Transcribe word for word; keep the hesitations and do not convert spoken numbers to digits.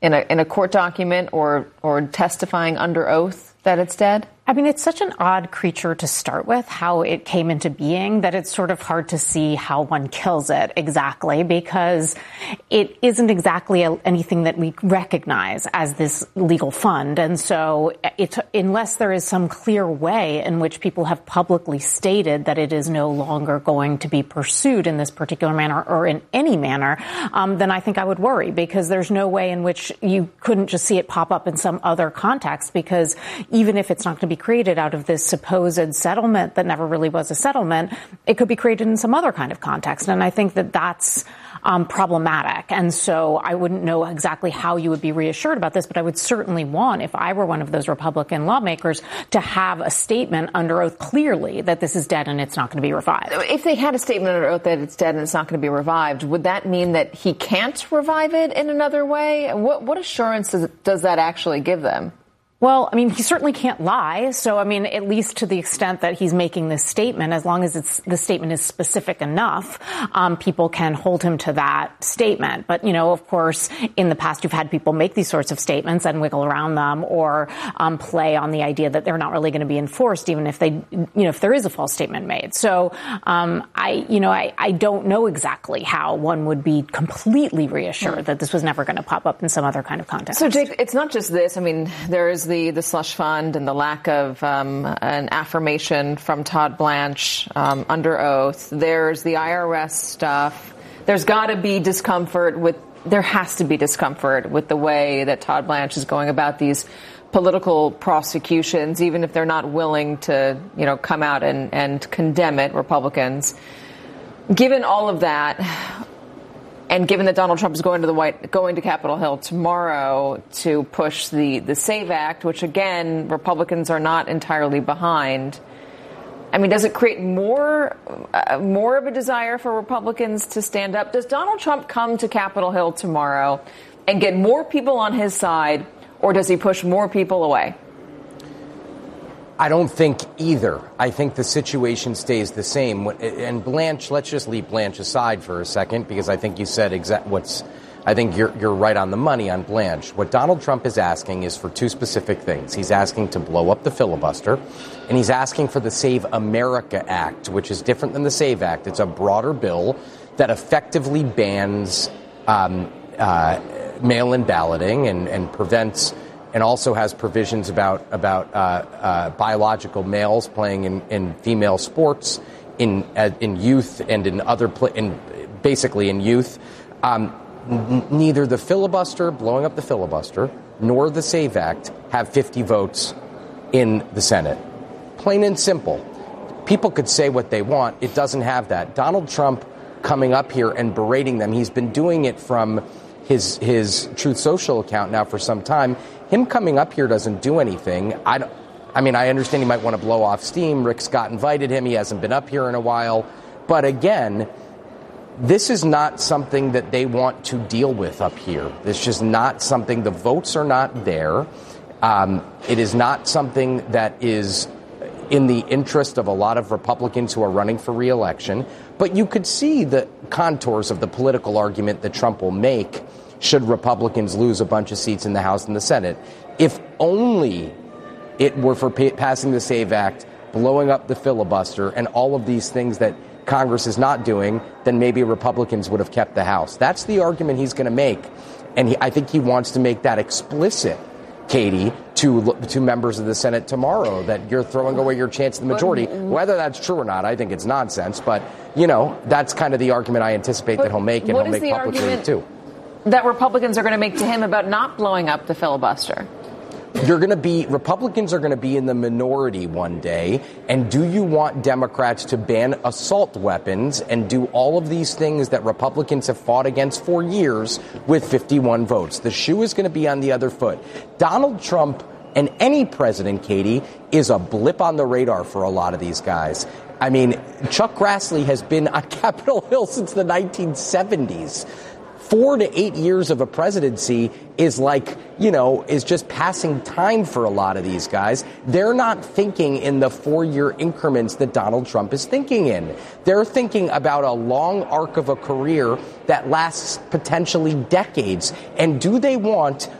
in a in a court document or or testifying under oath that it's dead? I mean, it's such an odd creature to start with, how it came into being, that it's sort of hard to see how one kills it exactly, because it isn't exactly a, anything that we recognize as this legal fund. And so it, unless there is some clear way in which people have publicly stated that it is no longer going to be pursued in this particular manner or in any manner, um, then I think I would worry, because there's no way in which you couldn't just see it pop up in some other context, because even if it's not going to be created out of this supposed settlement that never really was a settlement, it could be created in some other kind of context. And I think that that's um, problematic. And so I wouldn't know exactly how you would be reassured about this, but I would certainly want, if I were one of those Republican lawmakers, to have a statement under oath clearly that this is dead and it's not going to be revived. If they had a statement under oath that it's dead and it's not going to be revived, would that mean that he can't revive it in another way? What, what assurance does, does that actually give them? Well, I mean, he certainly can't lie. So, I mean, at least to the extent that he's making this statement, as long as it's the statement is specific enough, um, people can hold him to that statement. But, you know, of course, in the past, you've had people make these sorts of statements and wiggle around them, or um, play on the idea that they're not really going to be enforced, even if they, you know, if there is a false statement made. So, um, I, you know, I, I don't know exactly how one would be completely reassured that this was never going to pop up in some other kind of context. So, Jake, it's not just this. I mean, there is the, the slush fund and the lack of um, an affirmation from Todd Blanche um, under oath. There's the I R S stuff. There's got to be discomfort with, there has to be discomfort with the way that Todd Blanche is going about these political prosecutions, even if they're not willing to, you know, come out and, and condemn it, Republicans. Given all of that, and given that Donald Trump is going to the White, going to Capitol Hill tomorrow to push the, the SAVE Act, which, again, Republicans are not entirely behind, I mean, does it create more uh, more of a desire for Republicans to stand up? Does Donald Trump come to Capitol Hill tomorrow and get more people on his side, or does he push more people away? I don't think either. I think the situation stays the same. And Blanche, let's just leave Blanche aside for a second, because I think you said exact what's, I think you're you're right on the money on Blanche. What Donald Trump is asking is for two specific things. He's asking to blow up the filibuster, and he's asking for the Save America Act, which is different than the SAVE Act. It's a broader bill that effectively bans um, uh, mail-in balloting and, and prevents, and also has provisions about about uh, uh, biological males playing in, in female sports, in uh, in youth and in other pla- in basically in youth. Um, n- neither the filibuster, blowing up the filibuster, nor the SAVE Act have fifty votes in the Senate. Plain and simple. People could say what they want. It doesn't have that. Donald Trump coming up here and berating them. He's been doing it from his his Truth Social account now for some time. Him coming up here doesn't do anything. I, don't, I mean, I understand he might want to blow off steam. Rick Scott invited him. He hasn't been up here in a while. But again, this is not something that they want to deal with up here. It's just not something. The votes are not there. Um, it is not something that is in the interest of a lot of Republicans who are running for re-election. But you could see the contours of the political argument that Trump will make should Republicans lose a bunch of seats in the House and the Senate. If only it were for pa- passing the SAVE Act, blowing up the filibuster, and all of these things that Congress is not doing, then maybe Republicans would have kept the House. That's the argument he's going to make. And he, I think he wants to make that explicit, Katie, to to members of the Senate tomorrow, that you're throwing away your chance of the majority. Whether that's true or not, I think it's nonsense. But, you know, that's kind of the argument I anticipate but that he'll make, and he'll make publicly, too. That Republicans are going to make to him about not blowing up the filibuster? You're going to be, Republicans are going to be in the minority one day. And do you want Democrats to ban assault weapons and do all of these things that Republicans have fought against for years with fifty-one votes? The shoe is going to be on the other foot. Donald Trump and any president, Katie, is a blip on the radar for a lot of these guys. I mean, Chuck Grassley has been on Capitol Hill since the nineteen seventies. four to eight years of a presidency is like, you know, is just passing time for a lot of these guys. They're not thinking in the four-year increments that Donald Trump is thinking in. They're thinking about a long arc of a career that lasts potentially decades. And do they want